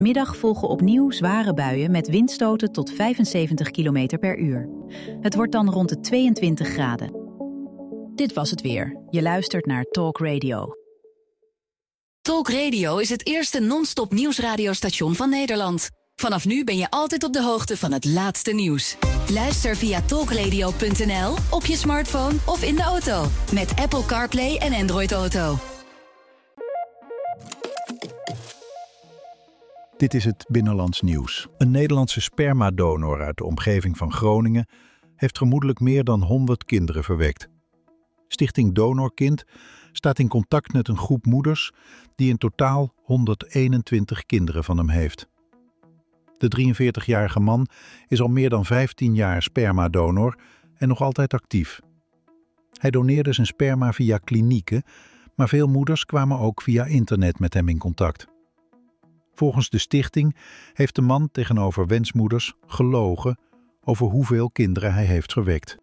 Middag volgen opnieuw zware buien met windstoten tot 75 km per uur. Het wordt dan rond de 22 graden. Dit was het weer. Je luistert naar Talk Radio. Talk Radio is het eerste non-stop nieuwsradiostation van Nederland. Vanaf nu ben je altijd op de hoogte van het laatste nieuws. Luister via talkradio.nl, op je smartphone of in de auto. Met Apple CarPlay en Android Auto. Dit is het Binnenlands Nieuws. Een Nederlandse spermadonor uit de omgeving van Groningen heeft vermoedelijk meer dan 100 kinderen verwekt. Stichting Donorkind staat in contact met een groep moeders die in totaal 121 kinderen van hem heeft. De 43-jarige man is al meer dan 15 jaar spermadonor en nog altijd actief. Hij doneerde zijn sperma via klinieken, maar veel moeders kwamen ook via internet met hem in contact. Volgens de stichting heeft de man tegenover wensmoeders gelogen over hoeveel kinderen hij heeft verwekt.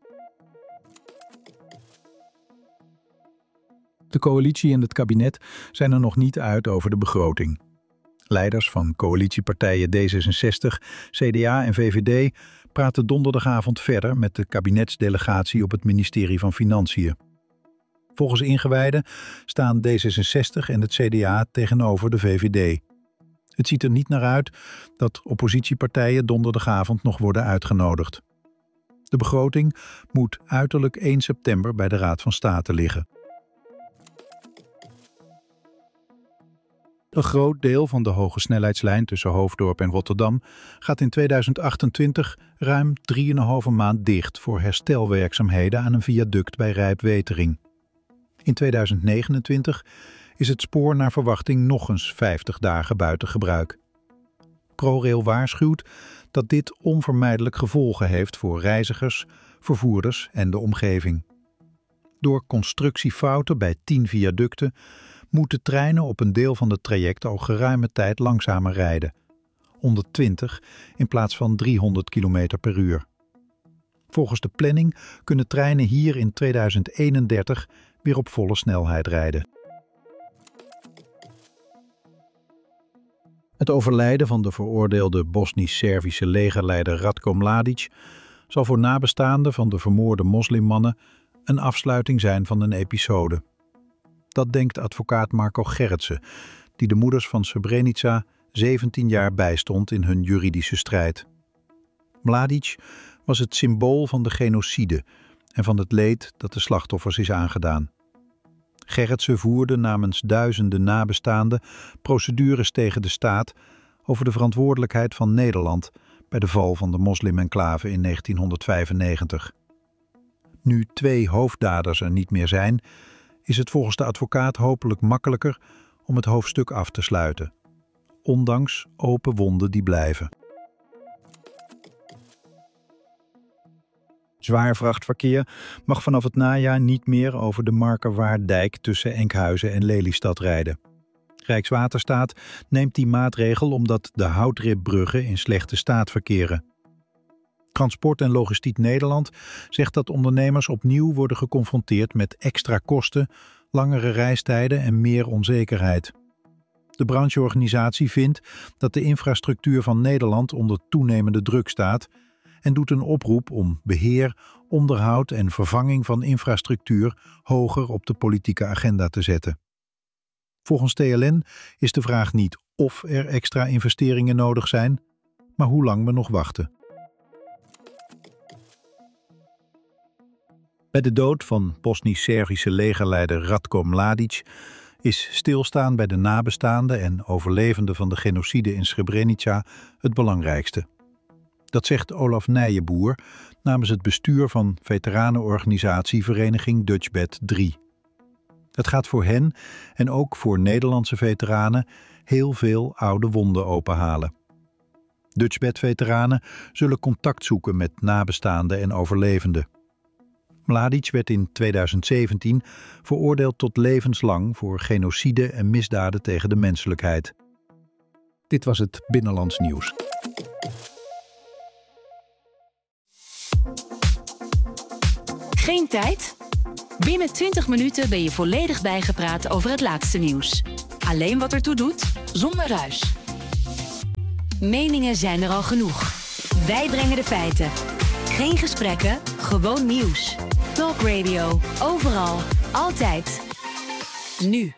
De coalitie en het kabinet zijn er nog niet uit over de begroting. Leiders van coalitiepartijen D66, CDA en VVD praten donderdagavond verder met de kabinetsdelegatie op het ministerie van Financiën. Volgens ingewijden staan D66 en het CDA tegenover de VVD. Het ziet er niet naar uit dat oppositiepartijen donderdagavond nog worden uitgenodigd. De begroting moet uiterlijk 1 september bij de Raad van State liggen. Een groot deel van de hogesnelheidslijn tussen Hoofddorp en Rotterdam gaat in 2028 ruim 3,5 maand dicht voor herstelwerkzaamheden aan een viaduct bij Rijpwetering. In 2029 is het spoor naar verwachting nog eens 50 dagen buiten gebruik. ProRail waarschuwt dat dit onvermijdelijk gevolgen heeft voor reizigers, vervoerders en de omgeving. Door constructiefouten bij 10 viaducten moeten treinen op een deel van het traject al geruime tijd langzamer rijden. 120 in plaats van 300 km per uur. Volgens de planning kunnen treinen hier in 2031 weer op volle snelheid rijden. Het overlijden van de veroordeelde Bosnisch-Servische legerleider Ratko Mladic zal voor nabestaanden van de vermoorde moslimmannen een afsluiting zijn van een episode. Dat denkt advocaat Marco Gerritsen, die de moeders van Srebrenica 17 jaar bijstond in hun juridische strijd. Mladic was het symbool van de genocide en van het leed dat de slachtoffers is aangedaan. Gerritsen voerde namens duizenden nabestaanden procedures tegen de staat over de verantwoordelijkheid van Nederland bij de val van de moslim-enclave in 1995. Nu 2 hoofddaders er niet meer zijn, is het volgens de advocaat hopelijk makkelijker om het hoofdstuk af te sluiten, ondanks open wonden die blijven. Zwaar vrachtverkeer mag vanaf het najaar niet meer over de Markerwaarddijk tussen Enkhuizen en Lelystad rijden. Rijkswaterstaat neemt die maatregel omdat de houtribbruggen in slechte staat verkeren. Transport en Logistiek Nederland zegt dat ondernemers opnieuw worden geconfronteerd met extra kosten, langere reistijden en meer onzekerheid. De brancheorganisatie vindt dat de infrastructuur van Nederland onder toenemende druk staat en doet een oproep om beheer, onderhoud en vervanging van infrastructuur hoger op de politieke agenda te zetten. Volgens TLN is de vraag niet of er extra investeringen nodig zijn, maar hoe lang we nog wachten. Bij de dood van Bosnisch-Servische legerleider Ratko Mladic is stilstaan bij de nabestaanden en overlevenden van de genocide in Srebrenica het belangrijkste. Dat zegt Olaf Nijenboer namens het bestuur van veteranenorganisatie Vereniging Dutchbed 3. Het gaat voor hen en ook voor Nederlandse veteranen heel veel oude wonden openhalen. Dutchbed-veteranen zullen contact zoeken met nabestaanden en overlevenden. Mladic werd in 2017 veroordeeld tot levenslang voor genocide en misdaden tegen de menselijkheid. Dit was het Binnenlands Nieuws. Geen tijd? Binnen 20 minuten ben je volledig bijgepraat over het laatste nieuws. Alleen wat ertoe doet, zonder ruis. Meningen zijn er al genoeg. Wij brengen de feiten. Geen gesprekken, gewoon nieuws. Talk Radio. Overal. Altijd. Nu.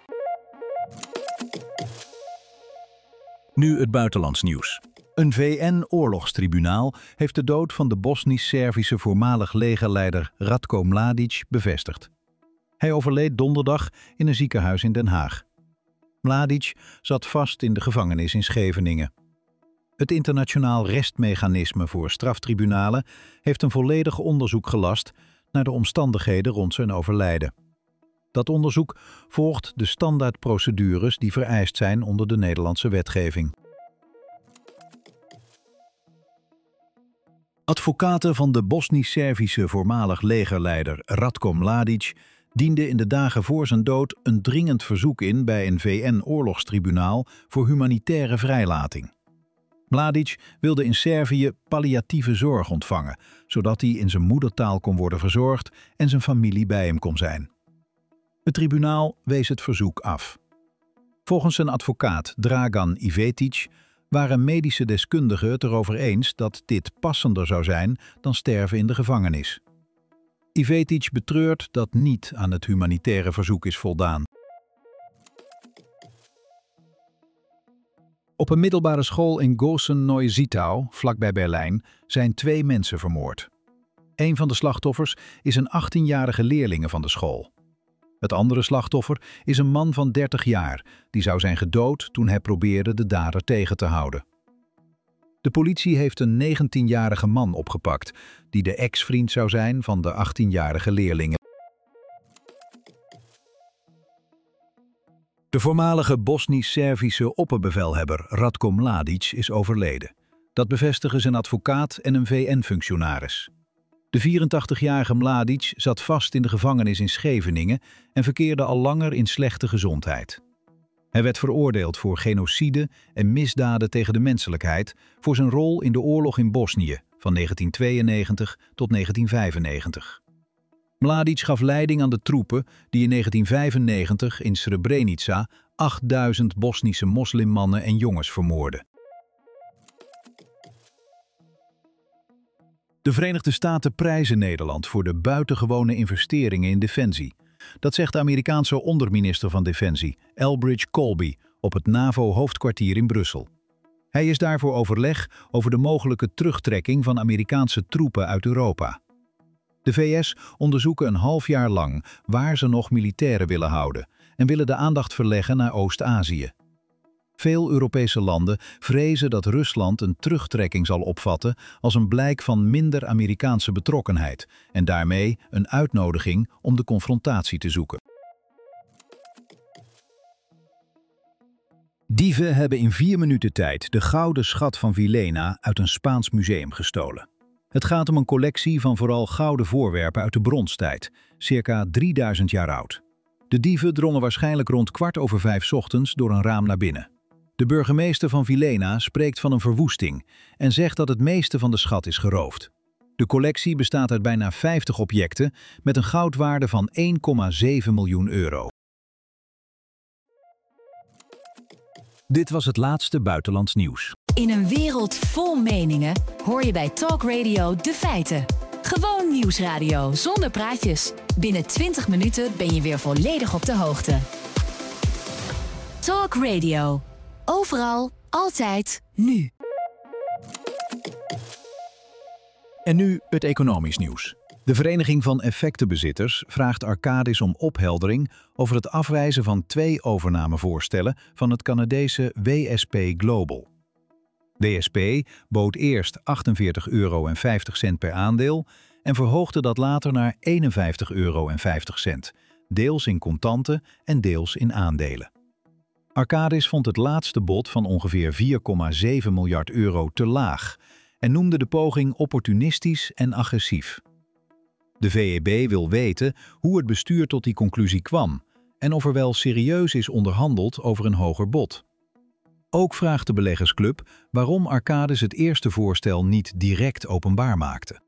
Nu het buitenlands nieuws. Een VN-oorlogstribunaal heeft de dood van de Bosnisch-Servische voormalig legerleider Ratko Mladic bevestigd. Hij overleed donderdag in een ziekenhuis in Den Haag. Mladic zat vast in de gevangenis in Scheveningen. Het internationaal restmechanisme voor straftribunalen heeft een volledig onderzoek gelast naar de omstandigheden rond zijn overlijden. Dat onderzoek volgt de standaardprocedures die vereist zijn onder de Nederlandse wetgeving. Advocaten van de Bosnisch-Servische voormalig legerleider Ratko Mladic dienden in de dagen voor zijn dood een dringend verzoek in bij een VN-oorlogstribunaal voor humanitaire vrijlating. Mladic wilde in Servië palliatieve zorg ontvangen, zodat hij in zijn moedertaal kon worden verzorgd en zijn familie bij hem kon zijn. Het tribunaal wees het verzoek af. Volgens zijn advocaat Dragan Ivetic waren medische deskundigen het erover eens dat dit passender zou zijn dan sterven in de gevangenis. Ivetic betreurt dat niet aan het humanitaire verzoek is voldaan. Op een middelbare school in Gosen-Neusiedlau, vlakbij Berlijn, zijn 2 mensen vermoord. Een van de slachtoffers is een 18-jarige leerlinge van de school. Het andere slachtoffer is een man van 30 jaar, die zou zijn gedood toen hij probeerde de dader tegen te houden. De politie heeft een 19-jarige man opgepakt, die de ex-vriend zou zijn van de 18-jarige leerlinge. De voormalige Bosnisch-Servische opperbevelhebber Ratko Mladic is overleden. Dat bevestigen zijn advocaat en een VN-functionaris. De 84-jarige Mladic zat vast in de gevangenis in Scheveningen en verkeerde al langer in slechte gezondheid. Hij werd veroordeeld voor genocide en misdaden tegen de menselijkheid voor zijn rol in de oorlog in Bosnië van 1992 tot 1995. Mladic gaf leiding aan de troepen die in 1995 in Srebrenica 8000 Bosnische moslimmannen en jongens vermoordden. De Verenigde Staten prijzen Nederland voor de buitengewone investeringen in defensie. Dat zegt de Amerikaanse onderminister van Defensie, Elbridge Colby, op het NAVO-hoofdkwartier in Brussel. Hij is daar voor overleg over de mogelijke terugtrekking van Amerikaanse troepen uit Europa. De VS onderzoeken een half jaar lang waar ze nog militairen willen houden en willen de aandacht verleggen naar Oost-Azië. Veel Europese landen vrezen dat Rusland een terugtrekking zal opvatten als een blijk van minder Amerikaanse betrokkenheid en daarmee een uitnodiging om de confrontatie te zoeken. Dieven hebben in 4 minuten tijd de gouden schat van Villena uit een Spaans museum gestolen. Het gaat om een collectie van vooral gouden voorwerpen uit de bronstijd, circa 3000 jaar oud. De dieven drongen waarschijnlijk rond 4:15 ochtends door een raam naar binnen. De burgemeester van Villena spreekt van een verwoesting en zegt dat het meeste van de schat is geroofd. De collectie bestaat uit bijna 50 objecten met een goudwaarde van 1,7 miljoen euro. Dit was het laatste buitenlands nieuws. In een wereld vol meningen hoor je bij Talk Radio de feiten. Gewoon nieuwsradio zonder praatjes. Binnen 20 minuten ben je weer volledig op de hoogte. Talk Radio. Overal, altijd, nu. En nu het economisch nieuws. De Vereniging van Effectenbezitters vraagt Arcadis om opheldering over het afwijzen van 2 overnamevoorstellen van het Canadese WSP Global. WSP bood eerst €48,50 per aandeel en verhoogde dat later naar €51,50, deels in contanten en deels in aandelen. Arcadis vond het laatste bod van ongeveer €4,7 miljard te laag en noemde de poging opportunistisch en agressief. De VEB wil weten hoe het bestuur tot die conclusie kwam en of er wel serieus is onderhandeld over een hoger bod. Ook vraagt de beleggersclub waarom Arcadis het eerste voorstel niet direct openbaar maakte.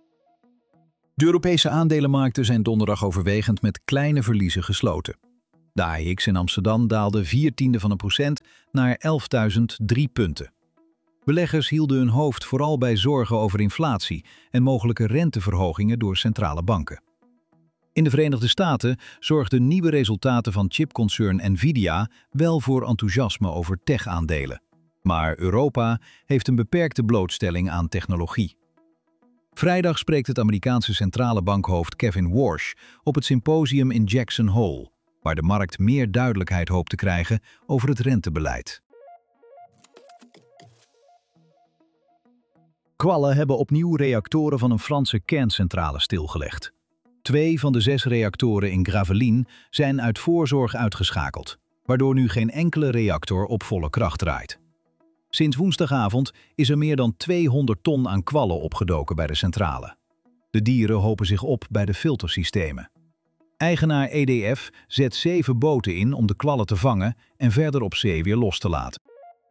De Europese aandelenmarkten zijn donderdag overwegend met kleine verliezen gesloten. De AEX in Amsterdam daalde 0,4% naar 11.003 punten. Beleggers hielden hun hoofd vooral bij zorgen over inflatie en mogelijke renteverhogingen door centrale banken. In de Verenigde Staten zorgden nieuwe resultaten van chipconcern Nvidia wel voor enthousiasme over tech-aandelen. Maar Europa heeft een beperkte blootstelling aan technologie. Vrijdag spreekt het Amerikaanse centrale bankhoofd Kevin Warsh op het symposium in Jackson Hole, waar de markt meer duidelijkheid hoopt te krijgen over het rentebeleid. Kwallen hebben opnieuw reactoren van een Franse kerncentrale stilgelegd. 2 van de 6 reactoren in Gravelines zijn uit voorzorg uitgeschakeld, waardoor nu geen enkele reactor op volle kracht draait. Sinds woensdagavond is er meer dan 200 ton aan kwallen opgedoken bij de centrale. De dieren hopen zich op bij de filtersystemen. Eigenaar EDF zet 7 boten in om de kwallen te vangen en verder op zee weer los te laten.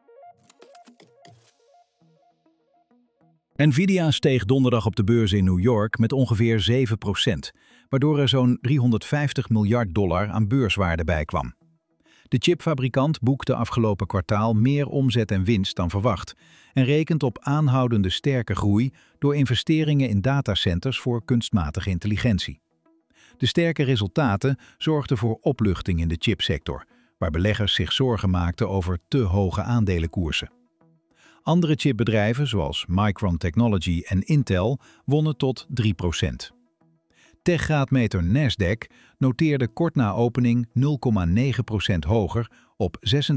Nvidia steeg donderdag op de beurs in New York met ongeveer 7%, waardoor er zo'n $350 miljard aan beurswaarde bij kwam. De chipfabrikant boekte afgelopen kwartaal meer omzet en winst dan verwacht en rekent op aanhoudende sterke groei door investeringen in datacenters voor kunstmatige intelligentie. De sterke resultaten zorgden voor opluchting in de chipsector, waar beleggers zich zorgen maakten over te hoge aandelenkoersen. Andere chipbedrijven, zoals Micron Technology en Intel, wonnen tot 3%. Techgraadmeter Nasdaq noteerde kort na opening 0,9% hoger op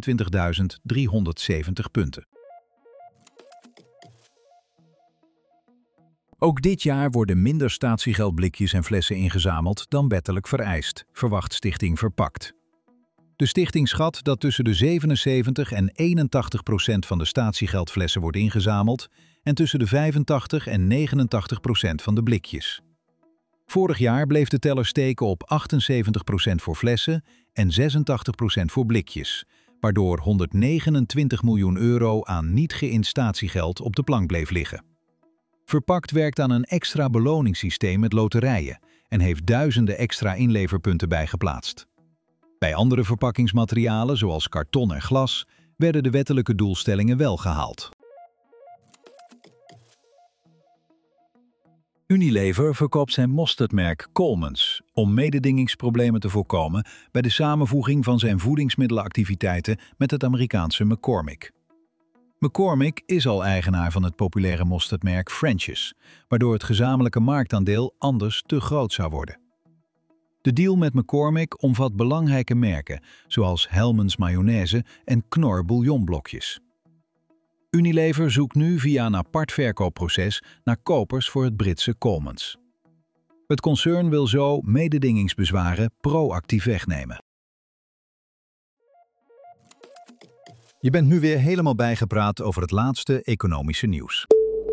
26.370 punten. Ook dit jaar worden minder statiegeldblikjes en flessen ingezameld dan wettelijk vereist, verwacht Stichting Verpakt. De stichting schat dat tussen de 77 en 81% van de statiegeldflessen wordt ingezameld en tussen de 85 en 89% van de blikjes. Vorig jaar bleef de teller steken op 78% voor flessen en 86% voor blikjes, waardoor €129 miljoen aan niet geïnd statiegeld op de plank bleef liggen. Verpakt werkt aan een extra beloningssysteem met loterijen en heeft duizenden extra inleverpunten bijgeplaatst. Bij andere verpakkingsmaterialen, zoals karton en glas, werden de wettelijke doelstellingen wel gehaald. Unilever verkoopt zijn mosterdmerk Coleman's om mededingingsproblemen te voorkomen bij de samenvoeging van zijn voedingsmiddelenactiviteiten met het Amerikaanse McCormick. McCormick is al eigenaar van het populaire mosterdmerk French's, waardoor het gezamenlijke marktaandeel anders te groot zou worden. De deal met McCormick omvat belangrijke merken, zoals Hellmann's mayonaise en Knorr bouillonblokjes. Unilever zoekt nu via een apart verkoopproces naar kopers voor het Britse Coleman's. Het concern wil zo mededingingsbezwaren proactief wegnemen. Je bent nu weer helemaal bijgepraat over het laatste economische nieuws.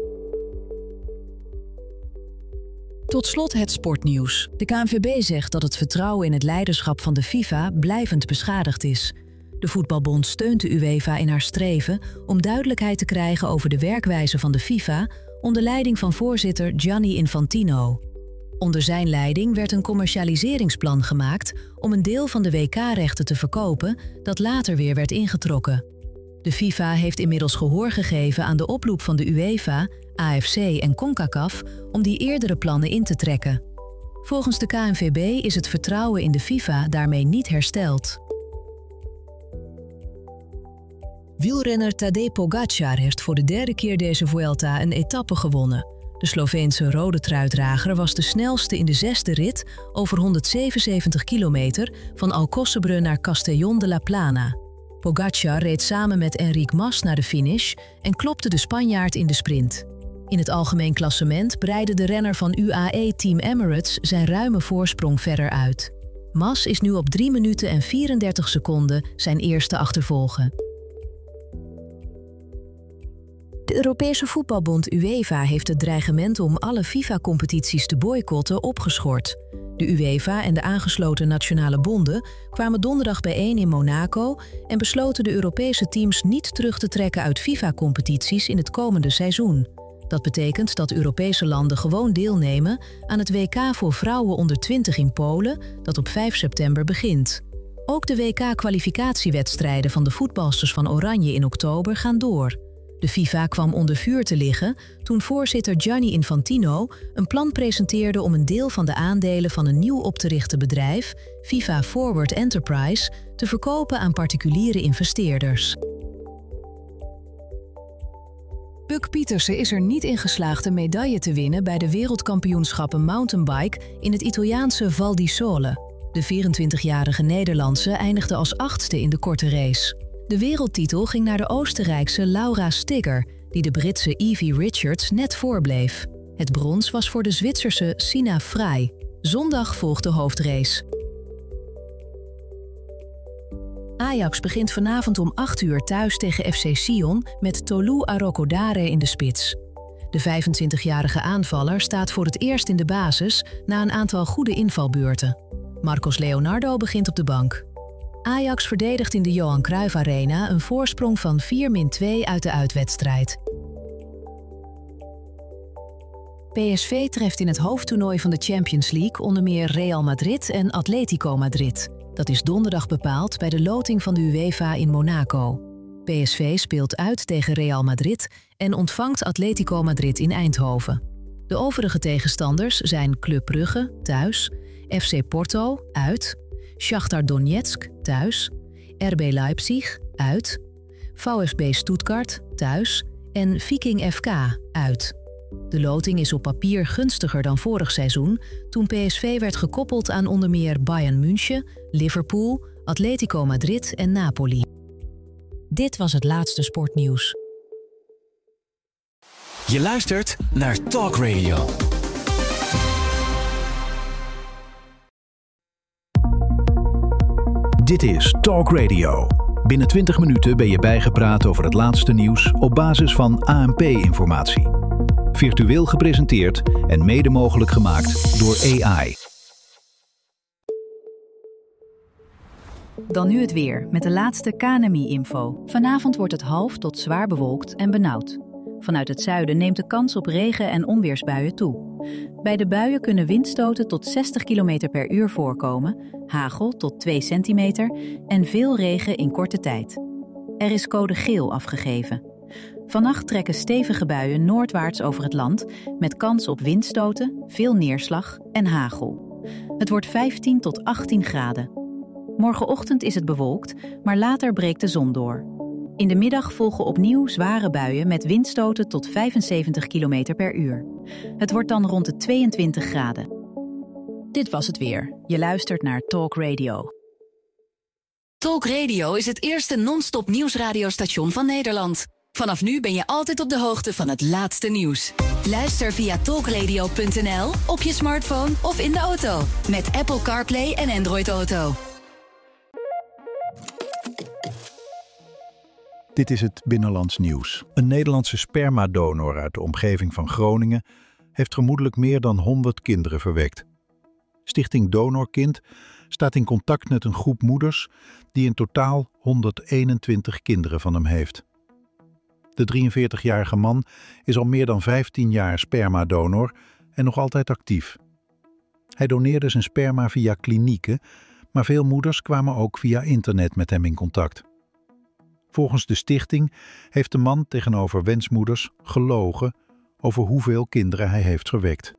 Tot slot het sportnieuws. De KNVB zegt dat het vertrouwen in het leiderschap van de FIFA blijvend beschadigd is. De voetbalbond steunt de UEFA in haar streven om duidelijkheid te krijgen over de werkwijze van de FIFA onder leiding van voorzitter Gianni Infantino. Onder zijn leiding werd een commercialiseringsplan gemaakt om een deel van de WK-rechten te verkopen dat later weer werd ingetrokken. De FIFA heeft inmiddels gehoor gegeven aan de oproep van de UEFA, AFC en CONCACAF om die eerdere plannen in te trekken. Volgens de KNVB is het vertrouwen in de FIFA daarmee niet hersteld. Wielrenner Tadej Pogačar heeft voor de 3e keer deze Vuelta een etappe gewonnen. De Sloveense rode truitdrager was de snelste in de 6e rit over 177 kilometer van Alcocebre naar Castellón de la Plana. Pogačar reed samen met Enric Mas naar de finish en klopte de Spanjaard in de sprint. In het algemeen klassement breidde de renner van UAE Team Emirates zijn ruime voorsprong verder uit. Mas is nu op 3 minuten en 34 seconden zijn eerste achtervolgen. De Europese voetbalbond UEFA heeft het dreigement om alle FIFA-competities te boycotten opgeschort. De UEFA en de aangesloten nationale bonden kwamen donderdag bijeen in Monaco en besloten de Europese teams niet terug te trekken uit FIFA-competities in het komende seizoen. Dat betekent dat Europese landen gewoon deelnemen aan het WK voor vrouwen onder 20 in Polen, dat op 5 september begint. Ook de WK-kwalificatiewedstrijden van de voetbalsters van Oranje in oktober gaan door. De FIFA kwam onder vuur te liggen toen voorzitter Gianni Infantino een plan presenteerde om een deel van de aandelen van een nieuw op te richten bedrijf, FIFA Forward Enterprise, te verkopen aan particuliere investeerders. Buck Pieterse is er niet in geslaagd een medaille te winnen bij de wereldkampioenschappen mountainbike in het Italiaanse Val di Sole. De 24-jarige Nederlandse eindigde als 8e in de korte race. De wereldtitel ging naar de Oostenrijkse Laura Stigger, die de Britse Evie Richards net voorbleef. Het brons was voor de Zwitserse Sina Frey. Zondag volgt de hoofdrace. Ajax begint vanavond om 8 uur thuis tegen FC Sion met Tolu Arokodare in de spits. De 25-jarige aanvaller staat voor het eerst in de basis na een aantal goede invalbeurten. Marcos Leonardo begint op de bank. Ajax verdedigt in de Johan Cruijff Arena een voorsprong van 4-2 uit de uitwedstrijd. PSV treft in het hoofdtoernooi van de Champions League onder meer Real Madrid en Atletico Madrid. Dat is donderdag bepaald bij de loting van de UEFA in Monaco. PSV speelt uit tegen Real Madrid en ontvangt Atletico Madrid in Eindhoven. De overige tegenstanders zijn Club Brugge, thuis, FC Porto, uit, Shakhtar Donetsk, thuis, RB Leipzig, uit, VfB Stuttgart, thuis en Viking FK, uit. De loting is op papier gunstiger dan vorig seizoen, toen PSV werd gekoppeld aan onder meer Bayern München, Liverpool, Atletico Madrid en Napoli. Dit was het laatste sportnieuws. Je luistert naar Talk Radio. Dit is Talk Radio. Binnen 20 minuten ben je bijgepraat over het laatste nieuws op basis van ANP-informatie. Virtueel gepresenteerd en mede mogelijk gemaakt door AI. Dan nu het weer met de laatste KNMI-info. Vanavond wordt het half tot zwaar bewolkt en benauwd. Vanuit het zuiden neemt de kans op regen- en onweersbuien toe. Bij de buien kunnen windstoten tot 60 km per uur voorkomen, hagel tot 2 centimeter en veel regen in korte tijd. Er is code geel afgegeven. Vannacht trekken stevige buien noordwaarts over het land met kans op windstoten, veel neerslag en hagel. Het wordt 15 tot 18 graden. Morgenochtend is het bewolkt, maar later breekt de zon door. In de middag volgen opnieuw zware buien met windstoten tot 75 km per uur. Het wordt dan rond de 22 graden. Dit was het weer. Je luistert naar Talk Radio. Talk Radio is het eerste non-stop nieuwsradiostation van Nederland. Vanaf nu ben je altijd op de hoogte van het laatste nieuws. Luister via talkradio.nl, op je smartphone of in de auto. Met Apple CarPlay en Android Auto. Dit is het Binnenlands nieuws. Een Nederlandse spermadonor uit de omgeving van Groningen heeft vermoedelijk meer dan 100 kinderen verwekt. Stichting Donorkind staat in contact met een groep moeders die in totaal 121 kinderen van hem heeft. De 43-jarige man is al meer dan 15 jaar spermadonor en nog altijd actief. Hij doneerde zijn sperma via klinieken, maar veel moeders kwamen ook via internet met hem in contact. Volgens de stichting heeft de man tegenover wensmoeders gelogen over hoeveel kinderen hij heeft verwekt.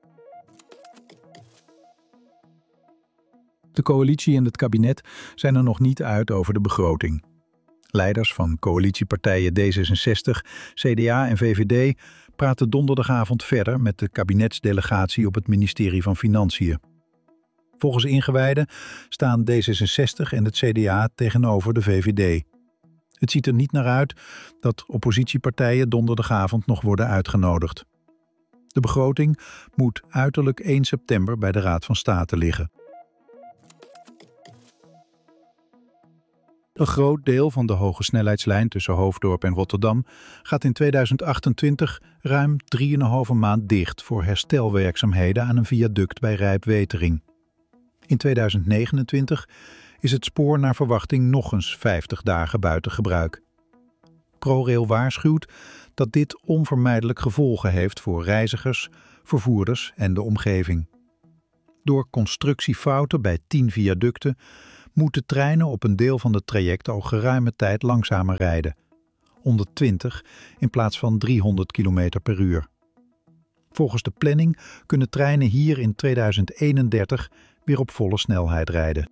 De coalitie en het kabinet zijn er nog niet uit over de begroting. Leiders van coalitiepartijen D66, CDA en VVD praten donderdagavond verder met de kabinetsdelegatie op het ministerie van Financiën. Volgens ingewijden staan D66 en het CDA tegenover de VVD. Het ziet er niet naar uit dat oppositiepartijen donderdagavond nog worden uitgenodigd. De begroting moet uiterlijk 1 september bij de Raad van State liggen. Een groot deel van de hogesnelheidslijn tussen Hoofddorp en Rotterdam gaat in 2028 ruim 3,5 maand dicht voor herstelwerkzaamheden aan een viaduct bij Rijpwetering. In 2029 is het spoor naar verwachting nog eens 50 dagen buiten gebruik. ProRail waarschuwt dat dit onvermijdelijk gevolgen heeft voor reizigers, vervoerders en de omgeving. Door constructiefouten bij 10 viaducten moeten treinen op een deel van het traject al geruime tijd langzamer rijden. 120 in plaats van 300 km per uur. Volgens de planning kunnen treinen hier in 2031 weer op volle snelheid rijden.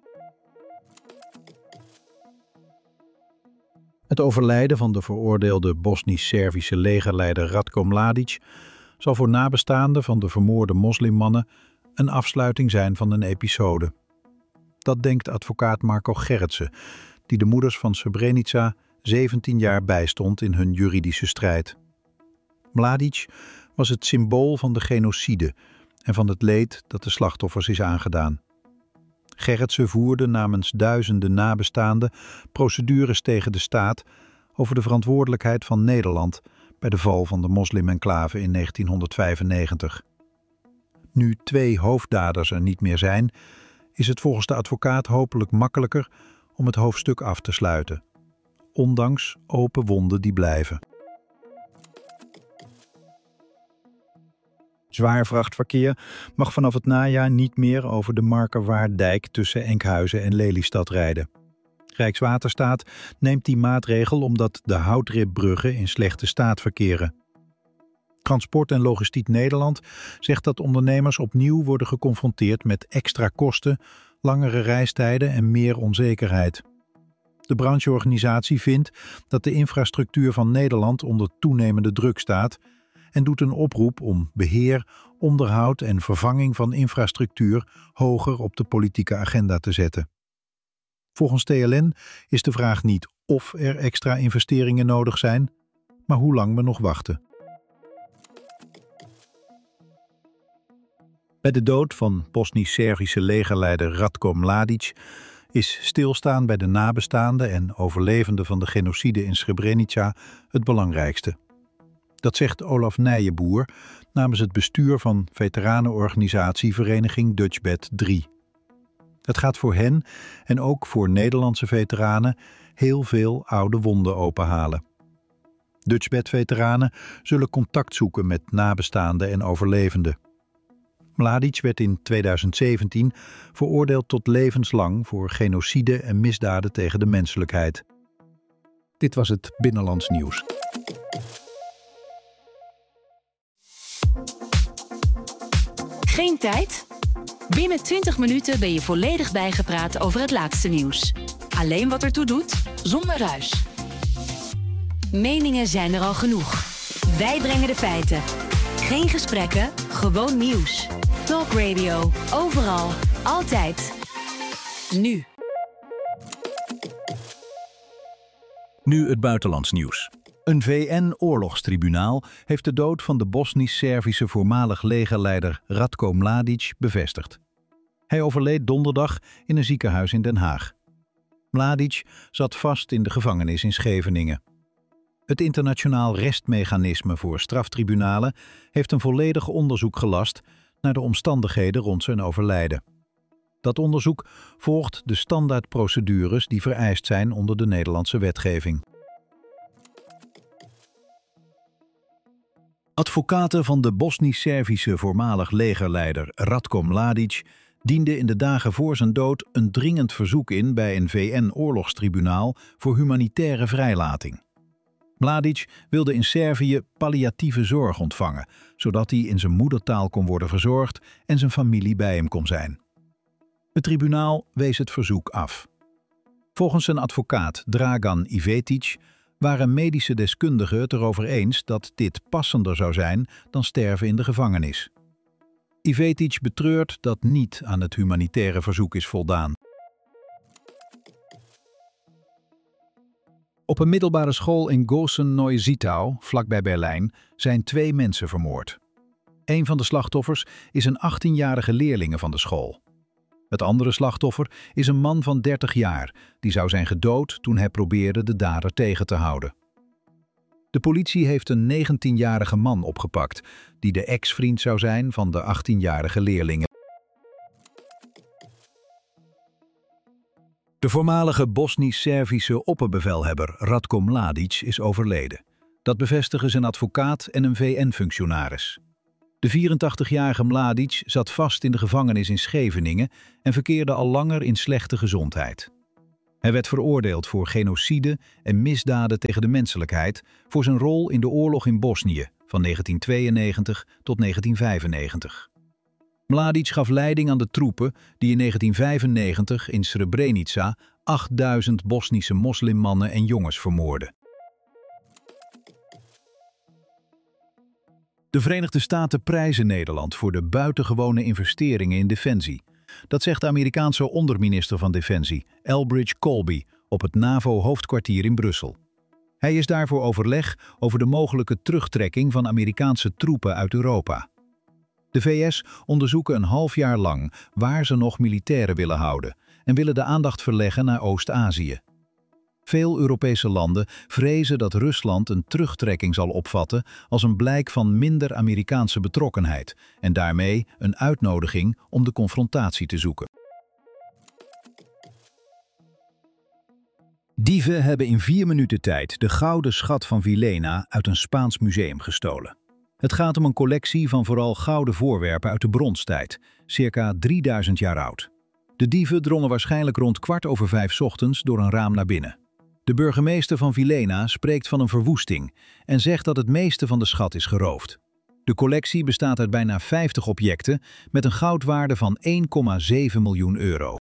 Het overlijden van de veroordeelde Bosnisch-Servische legerleider Ratko Mladic zal voor nabestaanden van de vermoorde moslimmannen een afsluiting zijn van een episode. Dat denkt advocaat Marko Gerritsen, die de moeders van Srebrenica 17 jaar bijstond in hun juridische strijd. Mladic was het symbool van de genocide en van het leed dat de slachtoffers is aangedaan. Gerritsen voerde namens duizenden nabestaanden procedures tegen de staat over de verantwoordelijkheid van Nederland bij de val van de moslim-enclave in 1995. Nu 2 hoofddaders er niet meer zijn, is het volgens de advocaat hopelijk makkelijker om het hoofdstuk af te sluiten, ondanks open wonden die blijven. Zwaar vrachtverkeer mag vanaf het najaar niet meer over de Markerwaarddijk tussen Enkhuizen en Lelystad rijden. Rijkswaterstaat neemt die maatregel omdat de houtribbruggen in slechte staat verkeren. Transport en Logistiek Nederland zegt dat ondernemers opnieuw worden geconfronteerd met extra kosten, langere reistijden en meer onzekerheid. De brancheorganisatie vindt dat de infrastructuur van Nederland onder toenemende druk staat en doet een oproep om beheer, onderhoud en vervanging van infrastructuur hoger op de politieke agenda te zetten. Volgens TLN is de vraag niet of er extra investeringen nodig zijn, maar hoe lang we nog wachten. Bij de dood van Bosnisch-Servische legerleider Ratko Mladic is stilstaan bij de nabestaanden en overlevenden van de genocide in Srebrenica het belangrijkste. Dat zegt Olaf Nijenboer namens het bestuur van veteranenorganisatie Vereniging Dutchbed 3. Het gaat voor hen en ook voor Nederlandse veteranen heel veel oude wonden openhalen. Dutchbed-veteranen zullen contact zoeken met nabestaanden en overlevenden. Mladic werd in 2017 veroordeeld tot levenslang voor genocide en misdaden tegen de menselijkheid. Dit was het Binnenlands Nieuws. Geen tijd? Binnen 20 minuten ben je volledig bijgepraat over het laatste nieuws. Alleen wat ertoe doet, zonder ruis. Meningen zijn er al genoeg. Wij brengen de feiten. Geen gesprekken, gewoon nieuws. Talk Radio. Overal. Altijd. Nu. Nu het buitenlands nieuws. Een VN-oorlogstribunaal heeft de dood van de Bosnisch-Servische voormalig legerleider Ratko Mladic bevestigd. Hij overleed donderdag in een ziekenhuis in Den Haag. Mladic zat vast in de gevangenis in Scheveningen. Het internationaal restmechanisme voor straftribunalen heeft een volledig onderzoek gelast naar de omstandigheden rond zijn overlijden. Dat onderzoek volgt de standaardprocedures die vereist zijn onder de Nederlandse wetgeving. Advocaten van de Bosnisch-Servische voormalig legerleider Ratko Mladic dienden in de dagen voor zijn dood een dringend verzoek in bij een VN-oorlogstribunaal voor humanitaire vrijlating. Mladic wilde in Servië palliatieve zorg ontvangen, zodat hij in zijn moedertaal kon worden verzorgd en zijn familie bij hem kon zijn. Het tribunaal wees het verzoek af. Volgens zijn advocaat Dragan Ivetic waren medische deskundigen het erover eens dat dit passender zou zijn dan sterven in de gevangenis. Ivetic betreurt dat niet aan het humanitaire verzoek is voldaan. Op een middelbare school in Gosen-Neusiedlau, vlakbij Berlijn, zijn 2 mensen vermoord. Een van de slachtoffers is een 18-jarige leerlinge van de school. Het andere slachtoffer is een man van 30 jaar, die zou zijn gedood toen hij probeerde de dader tegen te houden. De politie heeft een 19-jarige man opgepakt, die de ex-vriend zou zijn van de 18-jarige leerlinge. De voormalige Bosnisch-Servische opperbevelhebber Ratko Mladic is overleden. Dat bevestigen zijn advocaat en een VN-functionaris. De 84-jarige Mladic zat vast in de gevangenis in Scheveningen en verkeerde al langer in slechte gezondheid. Hij werd veroordeeld voor genocide en misdaden tegen de menselijkheid voor zijn rol in de oorlog in Bosnië van 1992 tot 1995. Mladic gaf leiding aan de troepen die in 1995 in Srebrenica 8000 Bosnische moslimmannen en jongens vermoordden. De Verenigde Staten prijzen Nederland voor de buitengewone investeringen in defensie. Dat zegt de Amerikaanse onderminister van Defensie, Elbridge Colby, op het NAVO-hoofdkwartier in Brussel. Hij is daar voor overleg over de mogelijke terugtrekking van Amerikaanse troepen uit Europa. De VS onderzoeken een half jaar lang waar ze nog militairen willen houden en willen de aandacht verleggen naar Oost-Azië. Veel Europese landen vrezen dat Rusland een terugtrekking zal opvatten als een blijk van minder Amerikaanse betrokkenheid en daarmee een uitnodiging om de confrontatie te zoeken. Dieven hebben in 4 minuten tijd de gouden schat van Villena uit een Spaans museum gestolen. Het gaat om een collectie van vooral gouden voorwerpen uit de bronstijd, circa 3000 jaar oud. De dieven drongen waarschijnlijk rond 5:15 ochtends door een raam naar binnen. De burgemeester van Villena spreekt van een verwoesting en zegt dat het meeste van de schat is geroofd. De collectie bestaat uit bijna 50 objecten met een goudwaarde van €1,7 miljoen.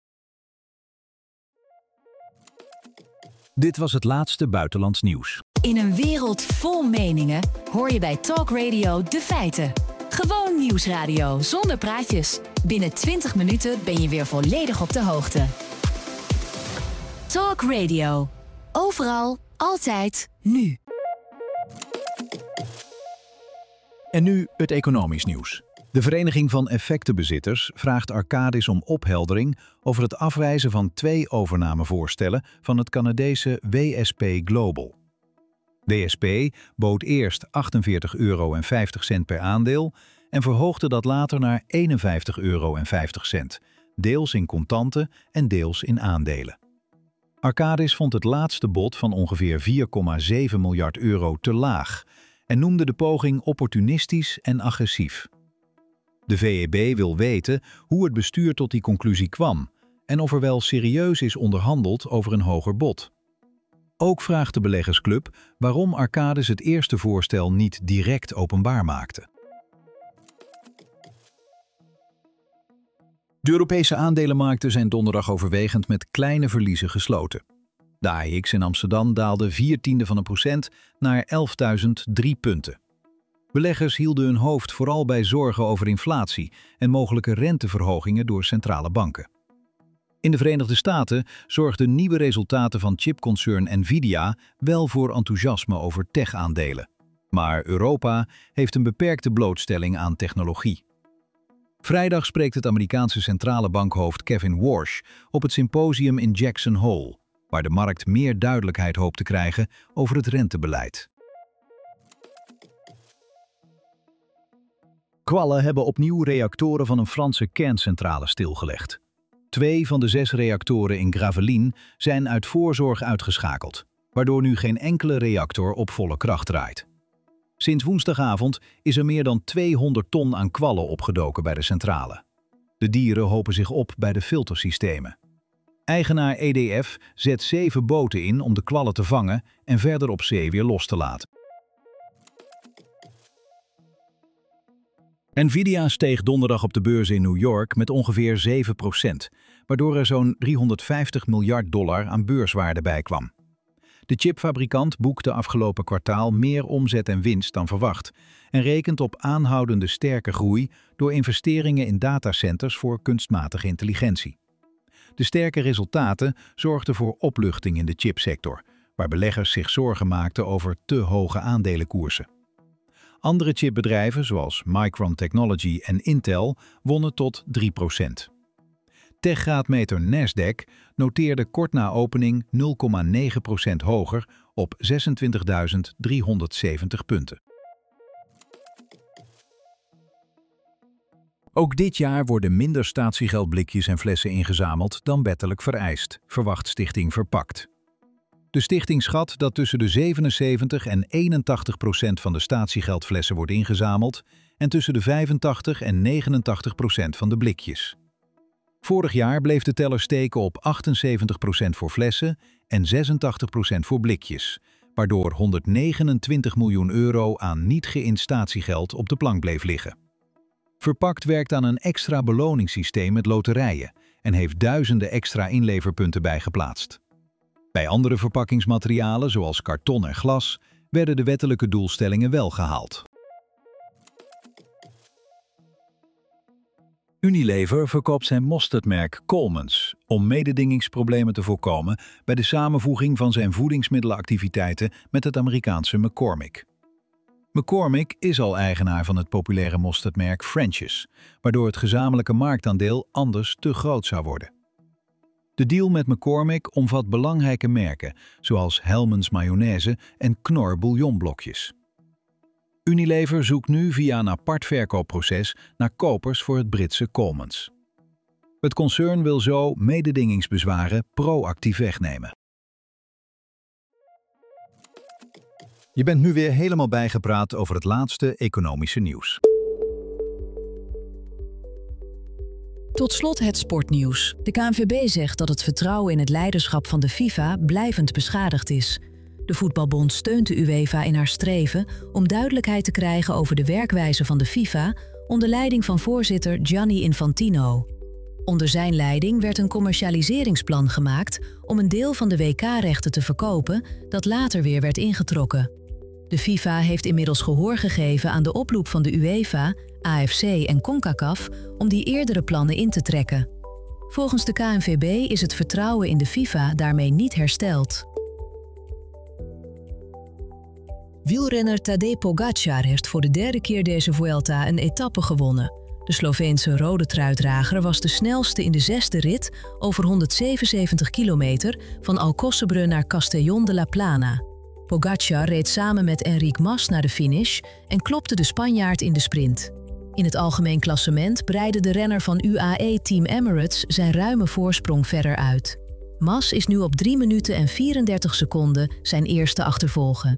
Dit was het laatste buitenlands nieuws. In een wereld vol meningen hoor je bij Talk Radio de feiten. Gewoon nieuwsradio zonder praatjes. Binnen 20 minuten ben je weer volledig op de hoogte. Talk Radio. Overal, altijd, nu. En nu het economisch nieuws. De Vereniging van Effectenbezitters vraagt Arcadis om opheldering over het afwijzen van 2 overnamevoorstellen van het Canadese WSP Global. WSP bood eerst €48,50 per aandeel en verhoogde dat later naar €51,50, deels in contanten en deels in aandelen. Arcadis vond het laatste bod van ongeveer €4,7 miljard te laag en noemde de poging opportunistisch en agressief. De VEB wil weten hoe het bestuur tot die conclusie kwam en of er wel serieus is onderhandeld over een hoger bod. Ook vraagt de beleggersclub waarom Arcadis het eerste voorstel niet direct openbaar maakte. De Europese aandelenmarkten zijn donderdag overwegend met kleine verliezen gesloten. De AEX in Amsterdam daalde 0,4% naar 11.003 punten. Beleggers hielden hun hoofd vooral bij zorgen over inflatie en mogelijke renteverhogingen door centrale banken. In de Verenigde Staten zorgden nieuwe resultaten van chipconcern Nvidia wel voor enthousiasme over tech-aandelen. Maar Europa heeft een beperkte blootstelling aan technologie. Vrijdag spreekt het Amerikaanse centrale bankhoofd Kevin Warsh op het symposium in Jackson Hole, waar de markt meer duidelijkheid hoopt te krijgen over het rentebeleid. Kwallen hebben opnieuw reactoren van een Franse kerncentrale stilgelegd. 2 van de 6 reactoren in Gravelines zijn uit voorzorg uitgeschakeld, waardoor nu geen enkele reactor op volle kracht draait. Sinds woensdagavond is er meer dan 200 ton aan kwallen opgedoken bij de centrale. De dieren hopen zich op bij de filtersystemen. Eigenaar EDF zet 7 boten in om de kwallen te vangen en verder op zee weer los te laten. Nvidia steeg donderdag op de beurs in New York met ongeveer 7%, waardoor er zo'n $350 miljard aan beurswaarde bij kwam. De chipfabrikant boekte afgelopen kwartaal meer omzet en winst dan verwacht en rekent op aanhoudende sterke groei door investeringen in datacenters voor kunstmatige intelligentie. De sterke resultaten zorgden voor opluchting in de chipsector, waar beleggers zich zorgen maakten over te hoge aandelenkoersen. Andere chipbedrijven zoals Micron Technology en Intel wonnen tot 3%. Techgraadmeter Nasdaq noteerde kort na opening 0,9% hoger op 26.370 punten. Ook dit jaar worden minder statiegeldblikjes en flessen ingezameld dan wettelijk vereist, verwacht Stichting Verpakt. De stichting schat dat tussen de 77 en 81% van de statiegeldflessen wordt ingezameld en tussen de 85 en 89% van de blikjes. Vorig jaar bleef de teller steken op 78% voor flessen en 86% voor blikjes, waardoor €129 miljoen aan niet-geïnstatiegeld op de plank bleef liggen. Verpakt werkt aan een extra beloningssysteem met loterijen en heeft duizenden extra inleverpunten bijgeplaatst. Bij andere verpakkingsmaterialen, zoals karton en glas, werden de wettelijke doelstellingen wel gehaald. Unilever verkoopt zijn mosterdmerk Coleman's om mededingingsproblemen te voorkomen bij de samenvoeging van zijn voedingsmiddelenactiviteiten met het Amerikaanse McCormick. McCormick is al eigenaar van het populaire mosterdmerk French's, waardoor het gezamenlijke marktaandeel anders te groot zou worden. De deal met McCormick omvat belangrijke merken zoals Hellmann's mayonaise en Knorr bouillonblokjes. Unilever zoekt nu via een apart verkoopproces naar kopers voor het Britse Coleman's. Het concern wil zo mededingingsbezwaren proactief wegnemen. Je bent nu weer helemaal bijgepraat over het laatste economische nieuws. Tot slot het sportnieuws. De KNVB zegt dat het vertrouwen in het leiderschap van de FIFA blijvend beschadigd is. De voetbalbond steunt de UEFA in haar streven om duidelijkheid te krijgen over de werkwijze van de FIFA onder leiding van voorzitter Gianni Infantino. Onder zijn leiding werd een commercialiseringsplan gemaakt om een deel van de WK-rechten te verkopen dat later weer werd ingetrokken. De FIFA heeft inmiddels gehoor gegeven aan de oproep van de UEFA, AFC en CONCACAF om die eerdere plannen in te trekken. Volgens de KNVB is het vertrouwen in de FIFA daarmee niet hersteld. Wielrenner Tadej Pogačar heeft voor de derde keer deze Vuelta een etappe gewonnen. De Sloveense rode truitdrager was de snelste in de 6e rit over 177 kilometer van Alcocebrun naar Castellón de la Plana. Pogačar reed samen met Enric Mas naar de finish en klopte de Spanjaard in de sprint. In het algemeen klassement breidde de renner van UAE Team Emirates zijn ruime voorsprong verder uit. Mas is nu op 3 minuten en 34 seconden zijn eerste achtervolger.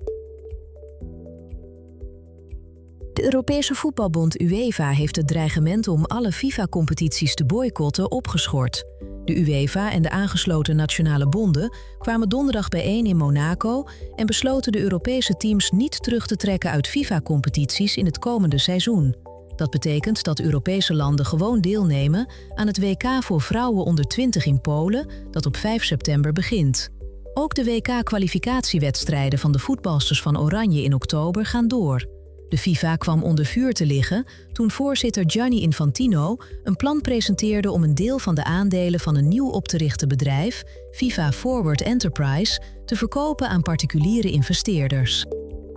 De Europese voetbalbond UEFA heeft het dreigement om alle FIFA-competities te boycotten opgeschort. De UEFA en de aangesloten nationale bonden kwamen donderdag bijeen in Monaco en besloten de Europese teams niet terug te trekken uit FIFA-competities in het komende seizoen. Dat betekent dat Europese landen gewoon deelnemen aan het WK voor vrouwen onder 20 in Polen, dat op 5 september begint. Ook de WK-kwalificatiewedstrijden van de voetbalsters van Oranje in oktober gaan door. De FIFA kwam onder vuur te liggen toen voorzitter Gianni Infantino een plan presenteerde om een deel van de aandelen van een nieuw op te richten bedrijf, FIFA Forward Enterprise, te verkopen aan particuliere investeerders.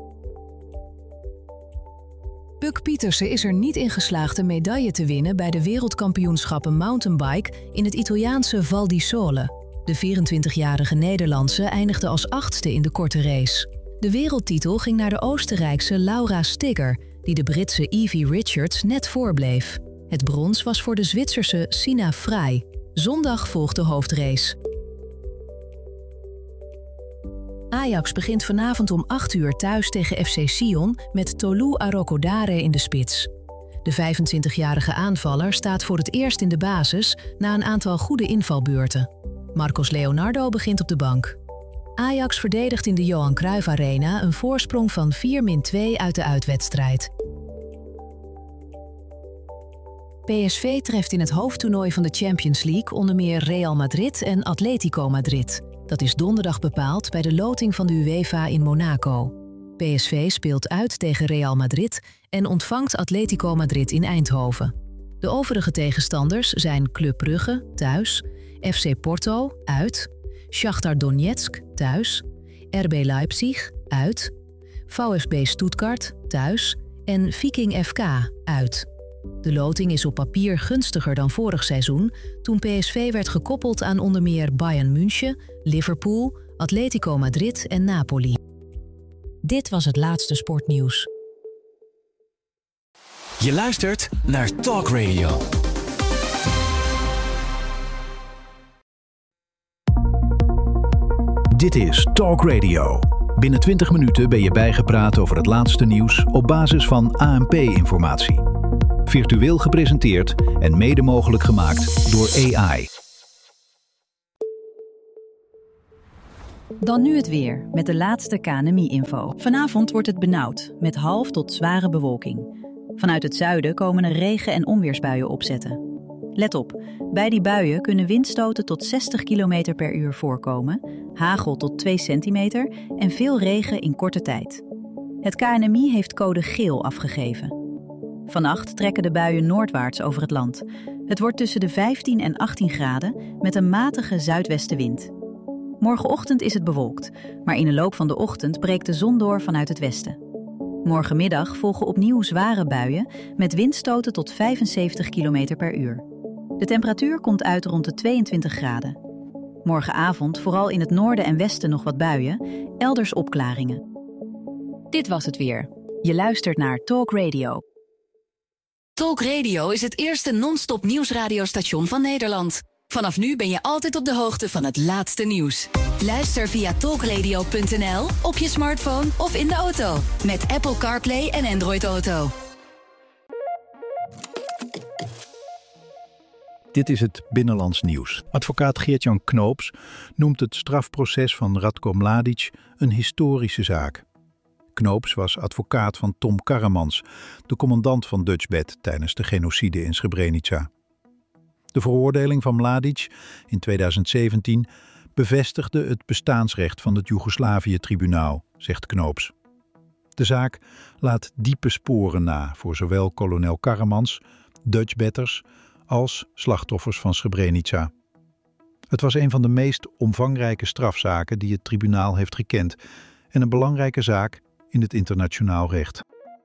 Buck Pieterse is er niet in geslaagd een medaille te winnen bij de wereldkampioenschappen mountainbike in het Italiaanse Val di Sole. De 24-jarige Nederlandse eindigde als 8e in de korte race. De wereldtitel ging naar de Oostenrijkse Laura Stigger, die de Britse Evie Richards net voorbleef. Het brons was voor de Zwitserse Sina Frey. Zondag volgt de hoofdrace. Ajax begint vanavond om 8 uur thuis tegen FC Sion met Tolu Arokodare in de spits. De 25-jarige aanvaller staat voor het eerst in de basis na een aantal goede invalbeurten. Marcos Leonardo begint op de bank. Ajax verdedigt in de Johan Cruijff Arena een voorsprong van 4-2 uit de uitwedstrijd. PSV treft in het hoofdtoernooi van de Champions League onder meer Real Madrid en Atletico Madrid. Dat is donderdag bepaald bij de loting van de UEFA in Monaco. PSV speelt uit tegen Real Madrid en ontvangt Atletico Madrid in Eindhoven. De overige tegenstanders zijn Club Brugge, thuis, FC Porto, uit, Shakhtar Donetsk, thuis, RB Leipzig, uit, VfB Stuttgart, thuis en Viking FK, uit. De loting is op papier gunstiger dan vorig seizoen, toen PSV werd gekoppeld aan onder meer Bayern München, Liverpool, Atletico Madrid en Napoli. Dit was het laatste sportnieuws. Je luistert naar Talk Radio. Dit is Talk Radio. Binnen 20 minuten ben je bijgepraat over het laatste nieuws op basis van ANP-informatie. Virtueel gepresenteerd en mede mogelijk gemaakt door AI. Dan nu het weer, met de laatste KNMI-info. Vanavond wordt het benauwd, met half tot zware bewolking. Vanuit het zuiden komen er regen- en onweersbuien opzetten. Let op, bij die buien kunnen windstoten tot 60 km per uur voorkomen, hagel tot 2 centimeter en veel regen in korte tijd. Het KNMI heeft code geel afgegeven. Vannacht trekken de buien noordwaarts over het land. Het wordt tussen de 15 en 18 graden met een matige zuidwestenwind. Morgenochtend is het bewolkt, maar in de loop van de ochtend breekt de zon door vanuit het westen. Morgenmiddag volgen opnieuw zware buien met windstoten tot 75 km per uur. De temperatuur komt uit rond de 22 graden. Morgenavond vooral in het noorden en westen nog wat buien, elders opklaringen. Dit was het weer. Je luistert naar Talk Radio. Talk Radio is het eerste non-stop nieuwsradiostation van Nederland. Vanaf nu ben je altijd op de hoogte van het laatste nieuws. Luister via talkradio.nl, op je smartphone of in de auto. Met Apple CarPlay en Android Auto. Dit is het Binnenlands Nieuws. Advocaat Geert-Jan Knoops noemt het strafproces van Ratko Mladic een historische zaak. Knoops was advocaat van Tom Karamans, de commandant van Dutchbed tijdens de genocide in Srebrenica. De veroordeling van Mladic in 2017 bevestigde het bestaansrecht van het Joegoslavië-tribunaal, zegt Knoops. De zaak laat diepe sporen na voor zowel kolonel Karamans, Dutchbedders als slachtoffers van Srebrenica. Het was een van de meest omvangrijke strafzaken die het tribunaal heeft gekend en een belangrijke zaak in het internationaal recht.